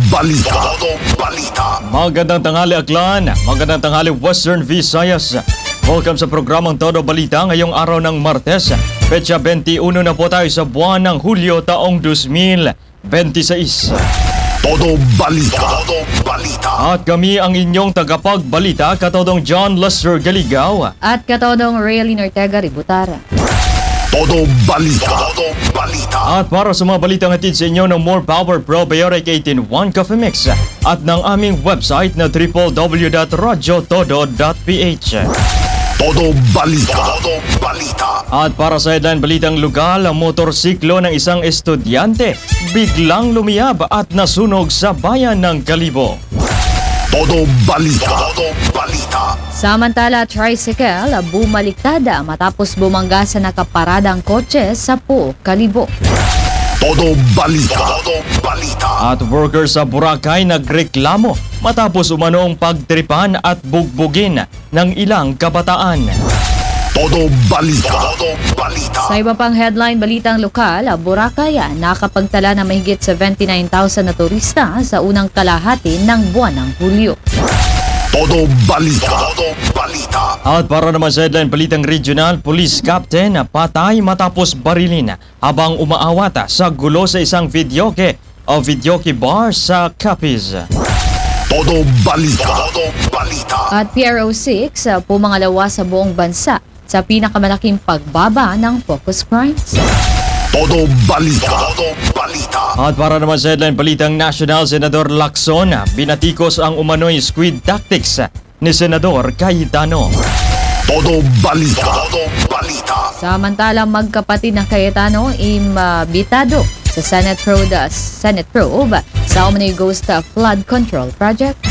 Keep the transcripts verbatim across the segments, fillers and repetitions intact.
Balita. Todo Balita. Magandang tanghali Aklan, magandang tanghali Western Visayas. Welcome sa programang Todo Balita ngayong araw ng Martes. Petsa twenty-one na po tayo sa buwan ng Hulyo taong two thousand twenty-six. Todo Balita. Todo Balita. At kami ang inyong tagapagbalita, Katodong John Lester Galigaw. At Katodong Raylene Ortega Ributara. Todo Balita. Todo Balita. At para sa mga balitang hatid sa inyo ng More Power Probiotic eighteen one Coffee Mix at ng aming website na w w w dot radyo todo dot p h. Todo Balita. Todo Balita. At para sa headline balitang lugal, ang motorsiklo ng isang estudyante biglang lumiyab at nasunog sa bayan ng Kalibo. Todo Balita. Todo Balita. Samantala, tricycle bumaliktada matapos bumangga sa nakaparadang kotse sa Puo, Kalibo. Todo Balita. Todo Balita. At workers sa Boracay nagreklamo matapos umanong pagtripan at bugbugin ng ilang kabataan. Todo Balita. Todo Balita. Sa iba pang headline balitang lokal, Boracay nakapagtala ng mahigit seventy-nine thousand na turista sa unang kalahati ng buwan ng Hulyo. Todo Balita. Todo Balita. At para naman sa headline balitang regional, police captain patay matapos barilin habang umaawat sa gulo sa isang videoke o videoke bar sa Capiz. Todo Balita. Todo Balita. At P R O six pumangalawa sa buong bansa sa pinakamalaking pagbaba ng focus crimes. Todo Balita. Todo Balita. At para naman sa headline balitang national, Senador Lacson binatikos ang umano'y squid tactics ni Senador Cayetano. Todo Balita. Todo Balita. Samantala, magkapatid na Cayetano imbitado sa Senate probe, Senate probe sa umano'y ghost flood control project.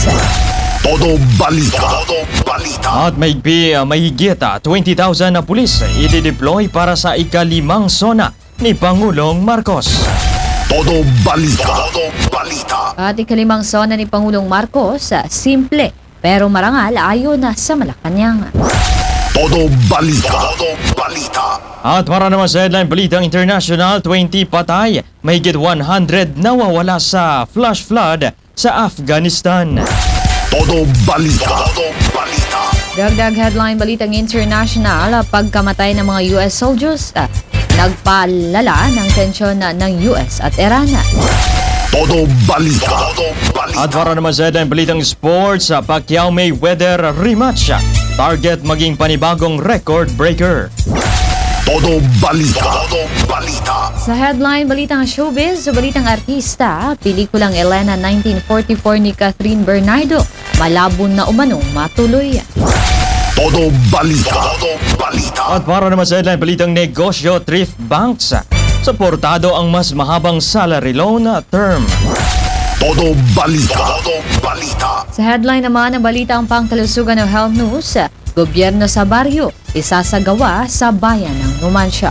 Todo Balita. Todo Balita. At may mahigit twenty thousand na pulis i-deploy para sa ikalimang sona ni Pangulong Marcos. Todo Balita. Todo Balita. At ikalimang sona ni Pangulong Marcos, simple pero marangal ayon na sa Malacanang. Todo Balita. Todo Balita. At para naman sa headline balitang international, twenty patay, mahigit one hundred nawawala sa flash flood sa Afghanistan. Todo Balita. Todo Balita. Dagdag headline balitang international, pagkamatay ng mga U S soldiers, ah, nagpalala ng tensyon ng U S at Iran. Todo Balita. Todo Balita. At para naman sa headline balitang sports, Pacquiao Mayweather rematch, target maging panibagong record breaker. Todo Balita. Todo Balita. Sa headline balitang showbiz, balitang artista, pelikulang Elena nineteen forty-four ni Catherine Bernardo, malabon na umanong matuloy. Todo Balita. Todo Balita. At para naman sa headline balitang negosyo, thrift banks, suportado ang mas mahabang salary loan term. Todo Balita. Todo Balita. Sa headline naman ng balitang pangkalusugan ng health news, gobyerno sa baryo, isasagawa sa bayan ng Numancia.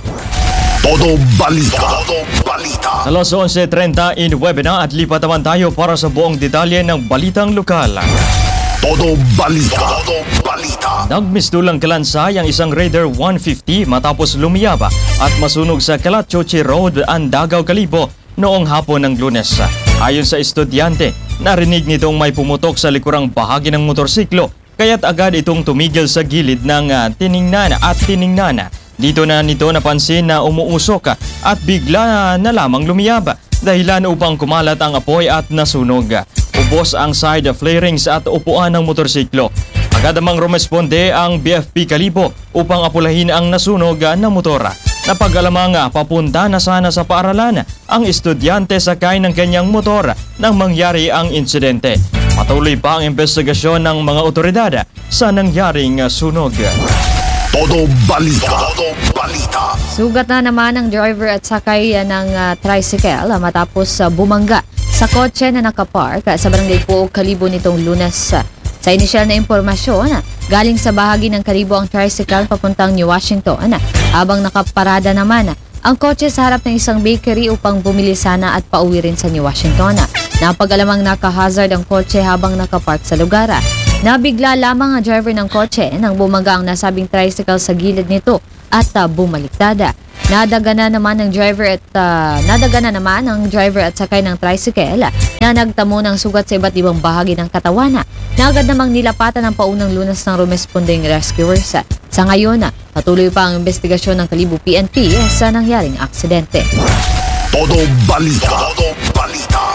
Todo Balita. Todo Balita. Sa alas eleven thirty in webinar at lipat naman tayo para sa buong detalye ng balitang lokal. Todo Balita. Todo Balita. Nagmistulang kalansay ang isang Raider one fifty matapos lumiyab at masunog sa Calachoche Road, Andagaw, Kalibo noong hapon ng Lunes. Ayon sa estudyante, narinig nitong may pumutok sa likurang bahagi ng motorsiklo, kaya't agad itong tumigil sa gilid ng uh, tiningnan at tiningnan. Dito na nito napansin na umuusok at bigla na lamang lumiyab, dahilan upang kumalat ang apoy at nasunog. Ubos ang side flarings at upuan ng motorsiklo. Agad namang rumesponde ang B F P Kalibo upang apulahin ang nasunog na motor. Napag-alamang papunta na sana sa paaralan ang estudyante sakay ng kanyang motor nang mangyari ang insidente. Patuloy pa ang investigasyon ng mga otoridad sa nangyaring sunog. Todo Balita. Todo Balita. Sugat na naman ang driver at sakay ng uh, tricycle uh, matapos uh, bumangga sa kotse na nakapark uh, sa barangay Puo, Kalibo nitong Lunes. Uh, sa inisyal na impormasyon, uh, galing sa bahagi ng Kalibo ang tricycle papuntang New Washington, uh, habang nakaparada naman uh, ang kotse sa harap ng isang bakery upang bumili sana at pauwi rin sa New Washington. Uh, napag-alamang naka-hazard ang kotse habang nakapark sa lugar. Uh, Nabigla lamang ang driver ng kotse nang bumangga ang nasabing tricycle sa gilid nito at uh, bumaliktad. Nadagana naman ng driver at uh, nadagana naman ng driver at sakay ng tricycle na nagtamo ng sugat sa iba't ibang bahagi ng katawan na agad namang nilapatan ng paunang Lunas ng rumesponding rescuers. Sa ngayon, patuloy pa ang investigasyon ng Kalibo P N P sa nangyaring aksidente. Todo balita. Todo balita.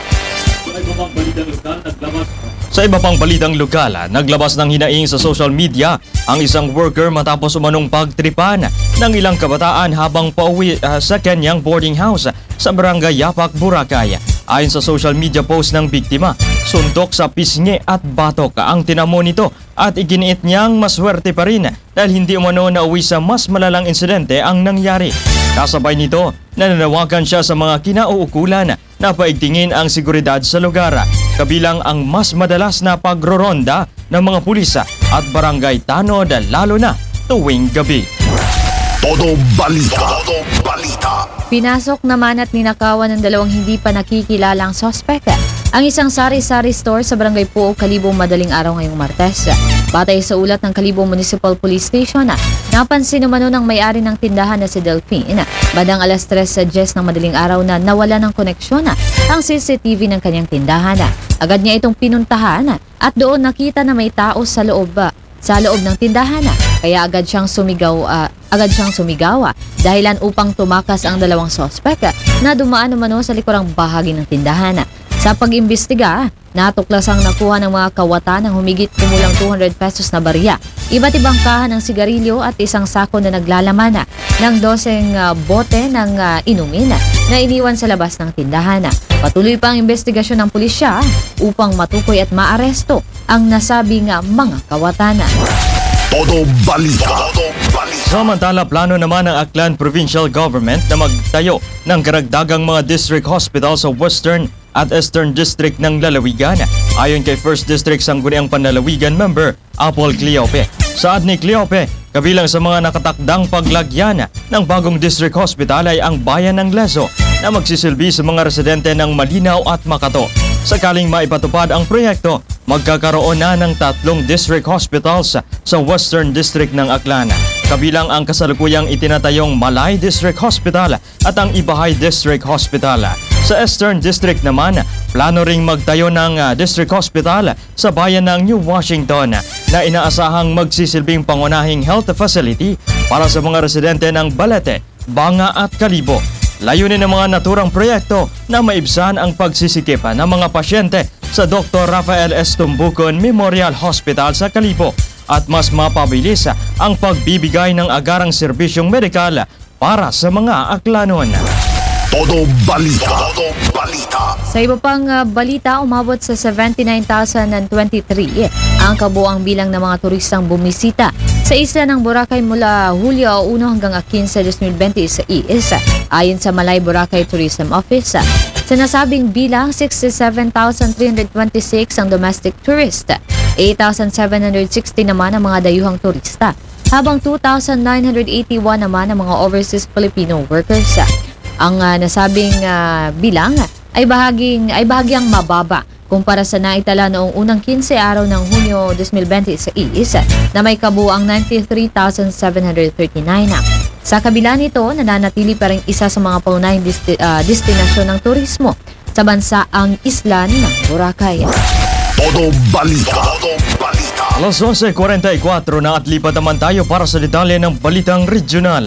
Sa iba pang balitang lokal, naglabas ng hinaing sa social media ang isang worker matapos umanong pagtripan ng ilang kabataan habang pauwi uh, sa kanyang boarding house sa Barangay Yapak, Boracay. Ayon sa social media post ng biktima, suntok sa pisngi at batok ang tinamo nito at iginiit niyang maswerte pa rin dahil hindi umano na uwi sa mas malalang insidente ang nangyari. Kasabay nito, nananawagan siya sa mga kinauukulan na paigtingin ang seguridad sa lugar, kabilang ang mas madalas na pagroronda ng mga pulisa at barangay tanod lalo na tuwing gabi. Todo balita. Todo balita. Pinasok naman at ninakawan ng dalawang hindi pa nakikilalang sospek ang isang sari-sari store sa Barangay Puo, Kalibo madaling araw ngayong Martes. Batay sa ulat ng Kalibo Municipal Police Station, napansin umano ng may-ari ng tindahan na si Delphine bandang alas tres sa diyes ng madaling araw na nawala ng koneksyon ang C C T V ng kanyang tindahan. Agad niya itong pinuntahan at doon nakita na may tao sa loob sa loob ng tindahan. Kaya agad siyang sumigaw, uh, agad siyang sumigaw uh, dahilan upang tumakas ang dalawang sospek uh, na dumaan umano sa likurang bahagi ng tindahan. Sa pag-imbestiga, natuklasang nakuha ng mga kawatan ng humigit kumulang two hundred pesos na barya, iba't ibang kaha ng sigarilyo at isang sako na naglalaman ng doseng uh, bote ng uh, inumin na iniwan sa labas ng tindahan. Patuloy pa ang investigasyon ng pulisya upang matukoy at maaresto ang nasabing uh, mga kawatan. Todo balita. Todo balita. Samantala, plano naman ng Aklan Provincial Government na magtayo ng karagdagang mga district hospital sa Western at Eastern District ng Lalawigan. Ayon kay First District Sangguniang Panlalawigan member Apple Cleope. Saad ni Cleope, kabilang sa mga nakatakdang paglagyan ng bagong district hospital ay ang bayan ng Lezo na magsisilbi sa mga residente ng Malinaw at Makato. Sakaling maipatupad ang proyekto, magkakaroon na ng tatlong district hospitals sa Western District ng Aklan. Kabilang ang kasalukuyang itinatayong Malay District Hospital at ang Ibahay District Hospital. Sa Eastern District naman, plano ring magtayo ng uh, District Hospital sa bayan ng New Washington na inaasahang magsisilbing pangunahing health facility para sa mga residente ng Balete, Banga at Kalibo. Layunin ng mga naturang proyekto na maibsan ang pagsisikip ng mga pasyente sa Doctor Rafael S. Tumbucon Memorial Hospital sa Kalibo at mas mapabilis ang pagbibigay ng agarang serbisyong medikal para sa mga Aklanon. Todo balita. Todo balita. Sa iba pang uh, balita, umabot sa seventy-nine thousand twenty-three ang kabuang bilang ng mga turistang bumisita sa isla ng Boracay mula Hulyo one hanggang quince, twenty twenty-six ayon sa Malay Boracay Tourism Office. Sa nasabing bilang, sixty-seven thousand three hundred twenty-six ang domestic tourist, eight thousand seven hundred sixty naman ang mga dayuhang turista, habang two thousand nine hundred eighty-one naman ang mga overseas Filipino workers. Ang uh, nasabing uh, bilang ay bahaging ay bahagyang mababa kumpara sa naitala noong unang quince araw ng Hunyo twenty twenty-six na may kabuang ninety-three thousand seven hundred thirty-nine. Sa kabila nito, nananatili pa rin isa sa mga paunahing desti- uh, destinasyon ng turismo sa bansa ang isla ng Boracay. Todo balita. Todo balita. Alas eleven forty-four na at lipat naman tayo para sa detalye ng balitang regional.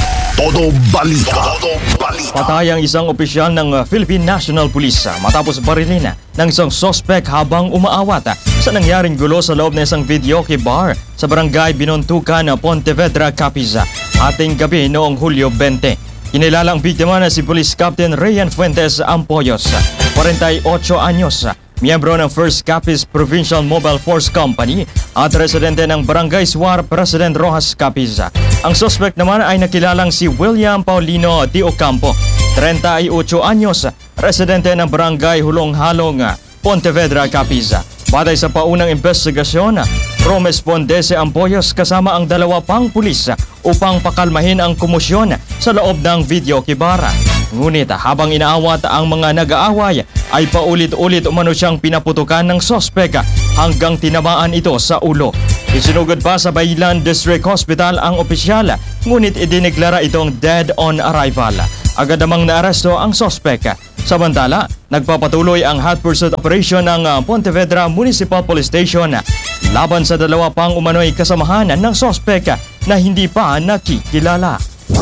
Todo balita. Todo balita. Patay ang isang opisyal ng uh, Philippine National Police uh, matapos barilin uh, ng isang sospek habang umaawat uh, sa nangyaring gulo sa loob ng isang videoke bar sa barangay Binontukan, uh, Pontevedra, Capiz, uh, ating gabi noong Hulyo twenty. Kinilala ang biktima na si Police Captain Rayan Fuentes Ampoyos, uh, forty-eight anyos, uh, miyembro ng First Capiz Provincial Mobile Force Company at residente ng Barangay Suar, President Rojas, Capiz. Ang suspect naman ay nakilalang si William Paulino de Ocampo, thirty-eight anyos, residente ng Barangay Hulong-Halong, Pontevedra, Capiz. Batay sa paunang investigasyon, rumesponde si Ampoyos kasama ang dalawa pang pulis upang pakalmahin ang komosyon sa loob ng videoke bar. Ngunit habang inaawat ang mga nag-aaway ay paulit-ulit umano siyang pinaputukan ng sospek hanggang tinamaan ito sa ulo. Isinugod pa sa Bailan District Hospital ang opisyal, ngunit idineklara itong dead on arrival. Agad namang naaresto ang sospek. Samantala, nagpapatuloy ang hot pursuit operation ng uh, Pontevedra Municipal Police Station laban sa dalawa pang umano'y kasamahan ng sospek na hindi pa nakikilala.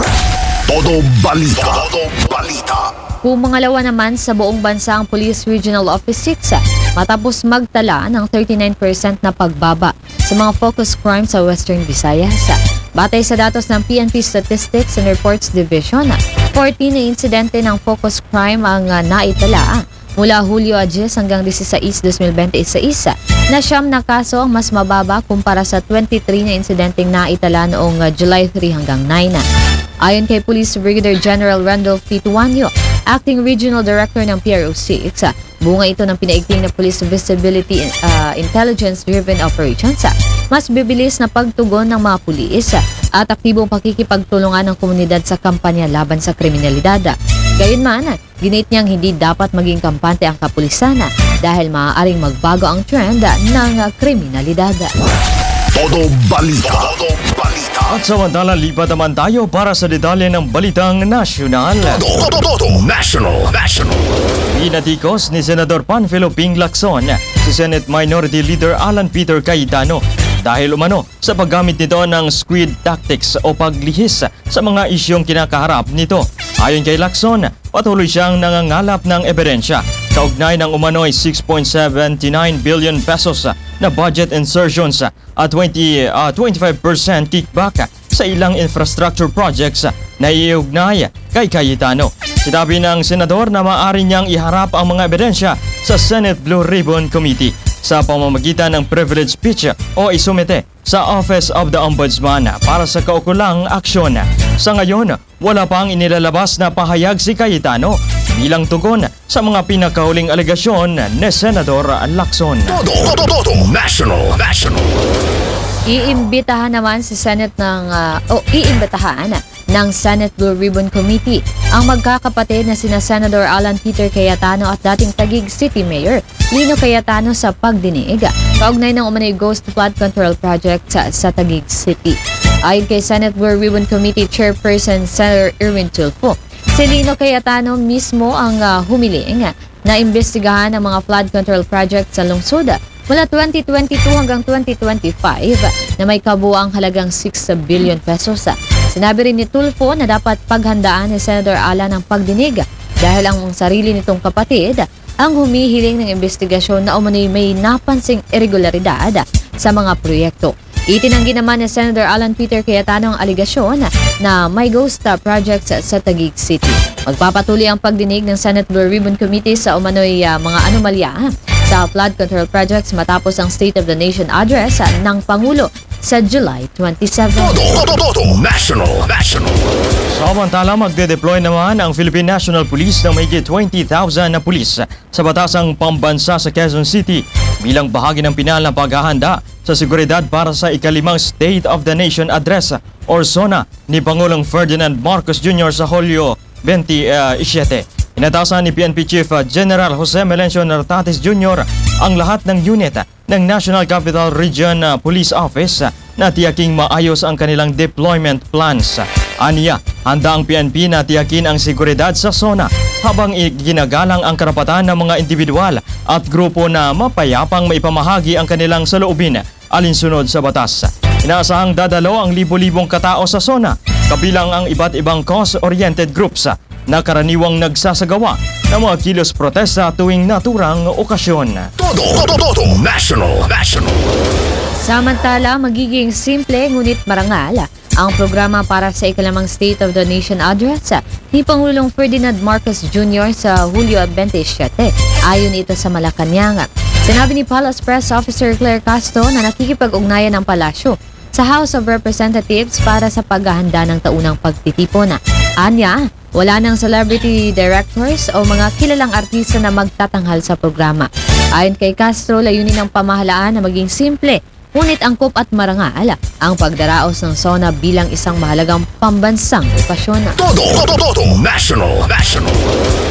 Todo balita. Todo balita. Pumangalawa naman sa buong bansa ang Police Regional Office six matapos magtala ng thirty-nine percent na pagbaba sa mga focus crimes sa Western Visayas. Batay sa datos ng P N P Statistics and Reports Division, fourteen na insidente ng focus crime ang uh, naitala mula Hulyo ten hanggang sixteen, twenty twenty-one na siyam na kaso ang mas mababa kumpara sa twenty-three na insidenteng naitala noong uh, July three hanggang nine. Ayon kay Police Brigadier General Randolph P. Tuanyo, Acting Regional Director ng P R O six, bunga ito ng pinaigting na Police Visibility uh, Intelligence-Driven Operations, mas bibilis na pagtugon ng mga pulis at aktibong pakikipagtulungan ng komunidad sa kampanya laban sa kriminalidad. Gayunman, ginit niyang hindi dapat maging kampante ang kapulisan dahil maaaring magbago ang trend ng uh, kriminalidad. Todo balita. Todo balita. At samantala, lipat naman tayo para sa detalye ng balitang nasyonal. Todo, todo, todo. National. National. Pinatikos ni Senador Panfilo Ping Lacson si Senate Minority Leader Alan Peter Cayetano dahil umano sa paggamit nito ng squid tactics o paglihis sa mga isyong kinakaharap nito. Ayon kay Lacson, patuloy siyang nangangalap ng ebidensya kaugnay ng umano'y six point seven nine billion pesos na budget insertions at twenty, uh, twenty-five percent kickback sa ilang infrastructure projects na iugnay kay Cayetano. Sinabi ng senador na maaari niyang iharap ang mga ebidensya sa Senate Blue Ribbon Committee sa pamamagitan ng privilege speech o isumite sa Office of the Ombudsman para sa kaukulang aksyon. Sa ngayon, wala pang inilalabas na pahayag si Cayetano bilang tugon sa mga pinakahuling alegasyon ni Senador Lacson. Todo, todo, todo. National. National. Iimbitahan naman si Senate ng uh, o iimbitahan ng Senate Blue Ribbon Committee ang magkakapatid na sina Senator Alan Peter Cayetano at dating Taguig City Mayor Lino Cayetano sa pagdinig kaugnay ng umano'y Ghost Flood Control Project sa, sa Taguig City. Ayon kay Senate Blue Ribbon Committee Chairperson Senator Erwin Tulfo, si Lino Cayetano mismo ang uh, humiling na imbestigahan ang mga flood control project sa lungsod mula twenty twenty-two hanggang twenty twenty-five na may kabuuang halagang six billion pesos. Sinabi rin ni Tulfo na dapat paghandaan ni Senator Alan ang pagdinig dahil ang sarili nitong kapatid ang humihiling ng investigasyon na umano'y may napansing irregularidad sa mga proyekto. Itinanggi naman ni Senator Alan Peter Cayetano ang aligasyon na may ghost projects sa Taguig City. Magpapatuloy ang pagdinig ng Senate Blue Ribbon Committee sa umano'y uh, mga anomalya sa flood control projects matapos ang State of the Nation address ng Pangulo sa July twenty-seventh. Todo, todo, todo. National. National. Samantala, magde-deploy naman ang Philippine National Police ng mahigit twenty thousand na pulis sa batasang pambansa sa Quezon City bilang bahagi ng pinal na paghahanda sa seguridad para sa ikalimang State of the Nation Address or SONA ni Pangulong Ferdinand Marcos Junior sa Hulyo twenty-seven. Inatasan ni P N P Chief General Jose Melencio Nartates Junior ang lahat ng unit ng National Capital Region Police Office na tiyaking maayos ang kanilang deployment plans. Aniya, handa ang P N P na tiyakin ang seguridad sa SONA habang ginagalang ang karapatan ng mga individual at grupo na mapayapang maipamahagi ang kanilang saloobin alinsunod sa batas. Inaasahang dadalo ang libo-libong katao sa SONA, kabilang ang iba't ibang cause-oriented groups na karaniwang nagsasagawa ng mga kilos protesta tuwing naturang okasyon. Todo, todo, todo. National. National. Samantala, magiging simple ngunit marangal ang programa para sa ikalimang State of the Nation Address ni Pangulong Ferdinand Marcos Junior sa Hulyo twenty-seven. Ayon ito sa Malacanang. Sinabi ni Palace Press Officer Claire Castro na nakikipag-ugnayan ng palasyo sa House of Representatives para sa paghahanda ng taunang pagtitipon. Anya, wala nang celebrity directors o mga kilalang artista na magtatanghal sa programa. Ayon kay Castro, layunin ng pamahalaan na maging simple, ngunit angkop at marangal ang pagdaraos ng SONA bilang isang mahalagang pambansang okasyon. Todo, todo, todo. National. National.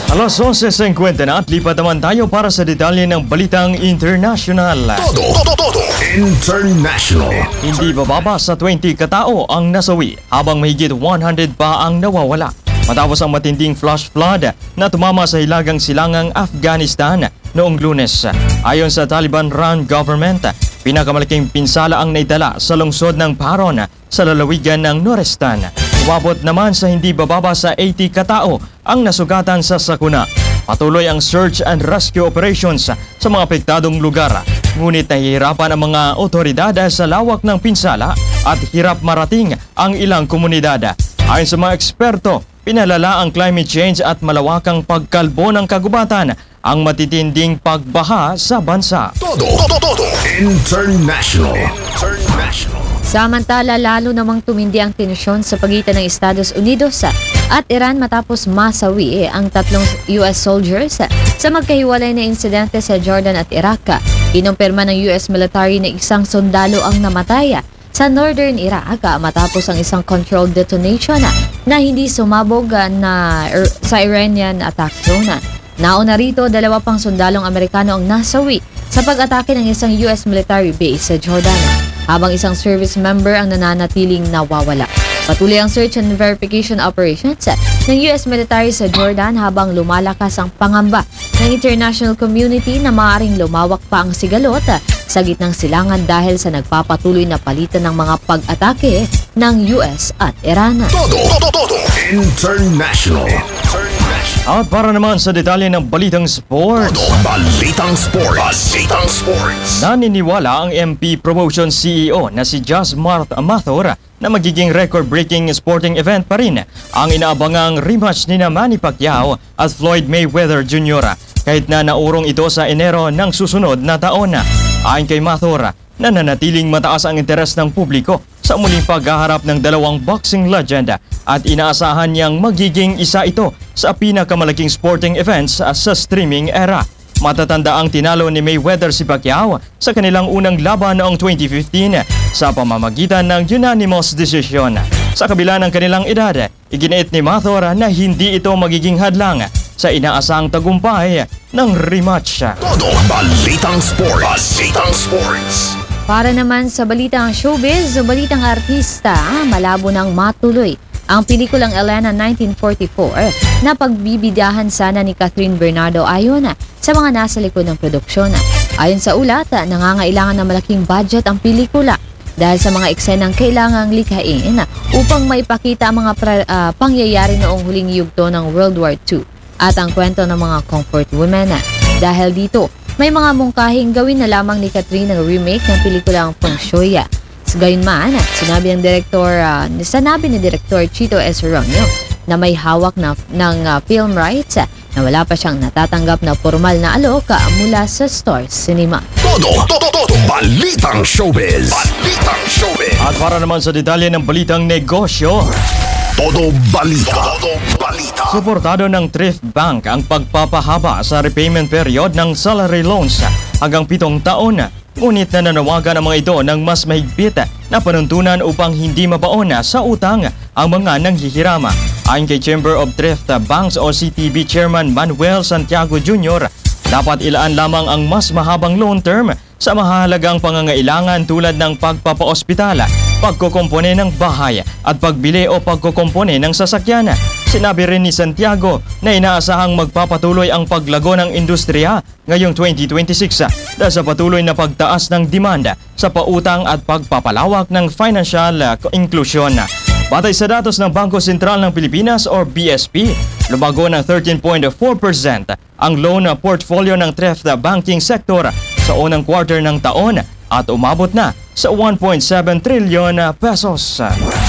Alas eleven fifty na at lipat naman tayo para sa detalye ng balitang international. Todo, todo, todo. International. Hindi bababa sa twenty katao ang nasawi habang mahigit one hundred pa ang nawawala matapos ang matinding flash flood na tumama sa hilagang silangang Afghanistan noong Lunes. Ayon sa Taliban-run government, pinakamalaking pinsala ang naitala sa lungsod ng Paron sa lalawigan ng Nuristan. Umabot naman sa hindi bababa sa eighty katao ang nasugatan sa sakuna. Patuloy ang search and rescue operations sa mga apektadong lugar. Ngunit nahihirapan ang mga otoridad sa lawak ng pinsala at hirap marating ang ilang komunidad. Ayon sa mga eksperto, pinalala ang climate change at malawakang pagkalbo ng kagubatan ang matitinding pagbaha sa bansa. Todo, todo, todo. International. International. Samantala, lalo namang tumindi ang tensyon sa pagitan ng Estados Unidos at Iran matapos masawi ang tatlong U S soldiers sa magkahiwalay na insidente sa Jordan at Iraq. Kinumpirma ng U S military na isang sundalo ang namatay sa northern Iraq matapos ang isang controlled detonation na hindi sumabog na sa Iranian attack zone. Nauna rito, dalawa pang sundalong Amerikano ang nasawi sa pag-atake ng isang U S military base sa Jordan, habang isang service member ang nananatiling nawawala. Patuloy ang search and verification operations ng U S military sa Jordan habang lumalakas ang pangamba ng international community na maaaring lumawak pa ang sigalot sa gitnang silangan dahil sa nagpapatuloy na palitan ng mga pag-atake ng U S at Iran. Todo, todo, todo. International. International. At para naman sa detalye ng balitang sports, Balitang sports. Balitang sports. naniniwala ang M P Promotion C E O na si Jazz Marth Mathor na magiging record-breaking sporting event pa rin ang inaabangang rematch ni na Manny Pacquiao at Floyd Mayweather Junior kahit na naurong ito sa Enero ng susunod na taon. Ayon kay Mathor, nananatiling mataas ang interes ng publiko sa muling paghaharap ng dalawang boxing legend at inaasahan niyang magiging isa ito sa pinakamalaking sporting events sa streaming era. Matatanda ang tinalo ni Mayweather si Pacquiao sa kanilang unang laban noong twenty fifteen sa pamamagitan ng unanimous decision. Sa kabila ng kanilang edad, iginiit ni Mathor na hindi ito magiging hadlang sa inaasang tagumpay ng rematch. Todo. Balitang sports. Balitang sports. Para naman sa balitang showbiz, sa balitang artista, malabo nang matuloy ang pelikulang Elena nineteen forty-four na pagbibidahan sana ni Catherine Bernardo ayon sa mga nasa likod ng produksyon. Ayon sa ulat, nangangailangan ng malaking budget ang pelikula dahil sa mga eksenang kailangang likhain upang maipakita ang mga pra- uh, pangyayari noong huling yugto ng World War Two at ang kwento ng mga comfort women. Dahil dito, may mga mungkahing gawin na lamang ni Catherine ang remake ng pelikulang Feng Shui. Gayunman, sinabi ng direktor, uh, sinabi ni Direktor Chito S. Ronyo na may hawak na, ng uh, film rights na wala pa siyang natatanggap na formal na alok mula sa Star Cinema. Todo, todo, todo. Balitang showbiz. Balitang showbiz. At para naman sa detalye ng balitang negosyo, Todo balita. Todo balita. suportado ng Thrift Bank ang pagpapahaba sa repayment period ng salary loans hanggang pitong taon. Ngunit nananawagan ang mga ito ng mas mahigpit na panuntunan upang hindi mabaon sa utang ang mga nanghihirama. Ayon kay Chamber of Thrift Banks o C T B Chairman Manuel Santiago Junior, dapat ilaan lamang ang mas mahabang loan term sa mahalagang pangangailangan tulad ng pagpapaospitala, pagkukumpone ng bahay at pagbili o pagkukumpone ng sasakyan. Sinabi rin ni Santiago na inaasahang magpapatuloy ang paglago ng industriya ngayong twenty twenty-six dahil sa patuloy na pagtaas ng demanda sa pautang at pagpapalawak ng financial inclusion. Batay sa datos ng Bangko Sentral ng Pilipinas or B S P, lumago ng thirteen point four percent ang loan portfolio ng thrift banking sector sa unang quarter ng taon at umabot na sa one point seven trillion pesos.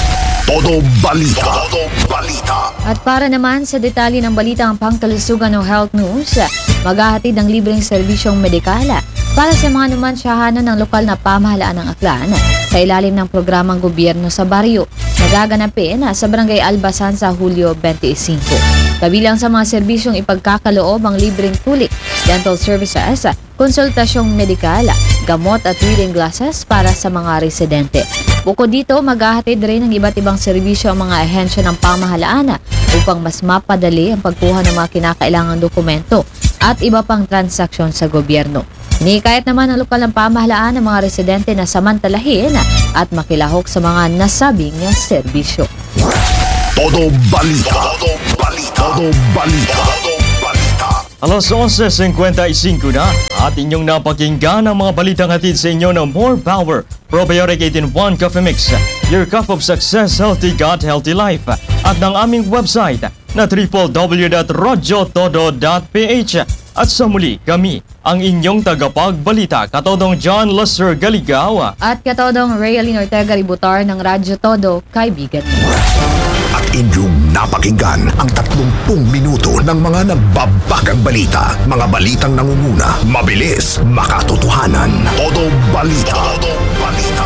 Todo balita. Todo balita. At para naman sa detalye ng balitang pangkalusugan o health news, maghahatid ng libreng serbisyong medikal para sa mga numansyahanan ng lokal na pamahalaan ng Aklan sa ilalim ng programang gobyerno sa baryo na gaganapin sa Barangay Albasan sa Hulyo twenty-five. Kabilang sa mga serbisyong ipagkakaloob ang libreng tuli, dental services, konsultasyong medikal, gamot at reading glasses para sa mga residente. Bukod dito, maghahatid rin ng iba't ibang serbisyo ang mga ahensya ng pamahalaan upang mas mapadali ang pagkuha ng mga kinakailangang dokumento at iba pang transaksyon sa gobyerno. Hinikayat naman ng lokal ng pamahalaan ng mga residente na samantalahin at makilahok sa mga nasabing serbisyo. Todo balita. Todo balita. Todo balita. Todo balita. Alas onse fifty-five na at inyong napakinggan ang mga balitang hatid sa inyo ng More Power Probiotic eight in one Coffee Mix, your cup of success, healthy gut, healthy life, at ng aming website na w w w dot radyo todo dot p h. At sa muli, kami ang inyong tagapagbalita, Katodong John Lester Galigawa At Katodong Raylene Ortega Ributar ng Radyo Todo, kaibigan mo. At inyong napakinggan ang tatlumpung minuto ng mga nagbabagang balita. Mga balitang nangunguna, mabilis, makatotohanan. Todo balita. Todo balita.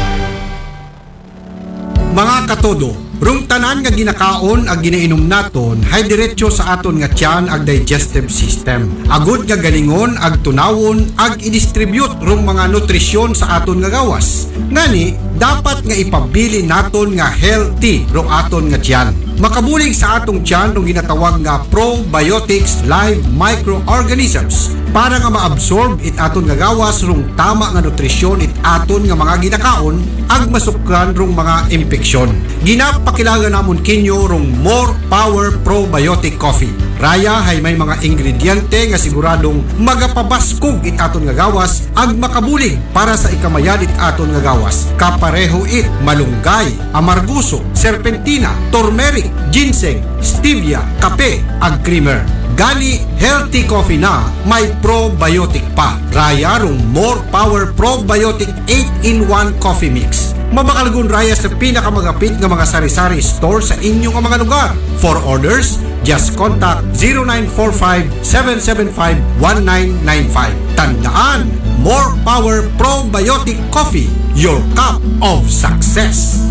Mga katodo, rung tanan nga ginakaon ag ginainom naton hay diretso sa aton nga tiyan ag digestive system. Agud nga galingon ag tunawon ag i-distribute rung mga nutrisyon sa aton nga gawas. Ngani, dapat nga ipabili naton nga healthy rung aton nga tiyan. Makabulig sa atong tiyan rung ginatawag nga probiotics live microorganisms para nga maabsorb it aton nga gawas rung tama nga nutrisyon it aton nga mga ginakaon ag masukran rung mga impeksyon. Ginapakilala namon kinyo rung More Power Probiotic Coffee. Raya hay may mga ingrediente nga siguradong magapabaskog it aton nga gawas ag makabulig para sa ikamayan it aton nga gawas. Kapareho it malunggay, amarguso, serpentina, turmeric, ginseng, stevia, kape ag creamer. Gani healthy coffee na may probiotic pa. Raya rung More Power Probiotic eight in one Coffee Mix. Mabakalgun raya sa pinakamagapit nga mga sari-sari store sa inyong mga lugar. For orders, just contact zero nine four five, seven seven five, one nine nine five. Tandaan, More Power Probiotic Coffee, your cup of success.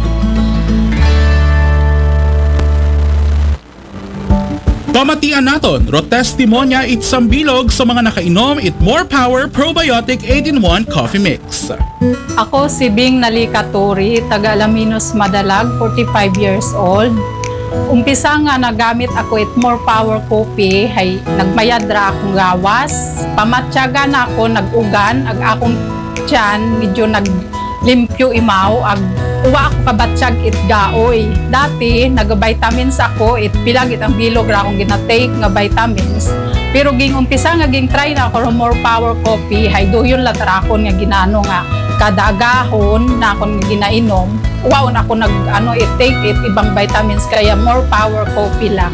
Pamatian naton, ro testimonya it sambilog sa mga nakainom it More Power Probiotic eight in one Coffee Mix. Ako si Bing Nalikaturi, taga Alaminos Madalag, forty-five years old. Umpisa nga nagamit ako it More Power Coffee, hay nagmayadra akong gawas. Pamatyaga na ako, nag-ugan, ag akong tiyan, medyo naglimpyo imaw, ag uwa ako kabatsyag it gaoy. Dati, nag-vitamins ako, it pilag it ang bilog ra akong ginatake nga vitamins. Pero ging umpisa nga ging try na ako More Power Coffee, hay doyon latarakon nga ginano nga kada agahon na akong ginainom. Wow, na ako nag ano it take it ibang vitamins kaya More Power Coffee lang.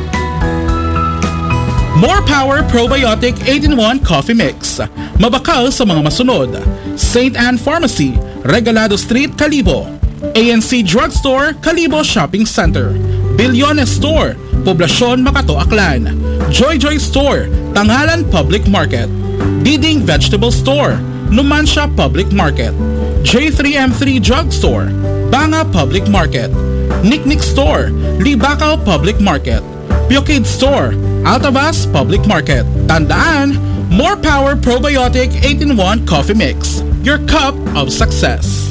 More Power Probiotic eight in one Coffee Mix. Mabakal sa mga masunod. Saint Anne Pharmacy, Regalado Street, Calibo. A N C Drugstore, Calibo Shopping Center. Bilyones Store, Poblacion, Makato, Aklan. Joy Joy Store, Tangalan Public Market. Diding Vegetable Store, Numancia Public Market. J three M three Drugstore, Banga Public Market. Nicknick Store, Libacao Public Market. Piokid Store, Altavas Public Market. Tandaan, More Power Probiotic eight in one Coffee Mix, your cup of success.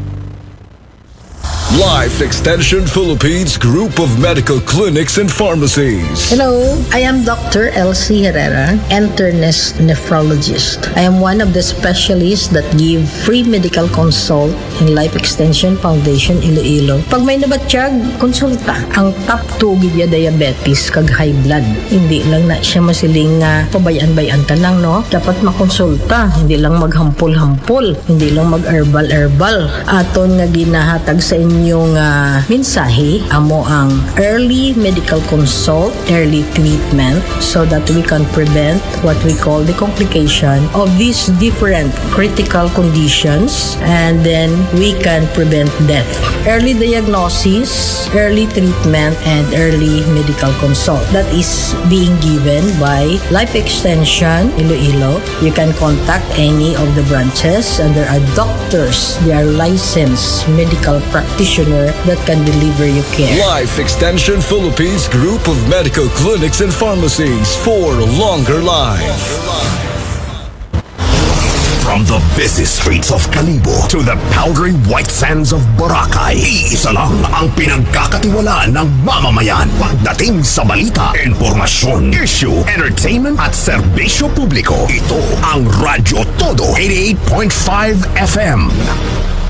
Life Extension Philippines Group of Medical Clinics and Pharmacies. Hello, I am Doctor Elsie Herrera, internist nephrologist. I am one of the specialists that give free medical consult in Life Extension Foundation Iloilo. Pag may nabatsyag, konsulta. Ang top two gidya diabetes kag high blood. Hindi lang na siya masiling uh, pabayaan-bayan ka lang, no? Dapat makonsulta. Hindi lang maghampol-hampol. Hindi lang mag-herbal-herbal. Aton nga ginahatag sa inyo yung uh, mensahe amo ang early medical consult, early treatment so that we can prevent what we call the complication of these different critical conditions and then we can prevent death. Early diagnosis, early treatment, and early medical consult. That is being given by Life Extension Iloilo. You can contact any of the branches and there are doctors, they are licensed medical practitioners that can deliver you care. Life Extension Philippines Group of Medical Clinics and Pharmacies for longer life. From the busy streets of Kalibo to the powdery white sands of Boracay, iisa lang ang pinagkakatiwalaan ng mamamayan. Pagdating sa balita, informasyon, issue, entertainment at serbisyo publiko, ito ang Radyo Todo eighty-eight point five F M.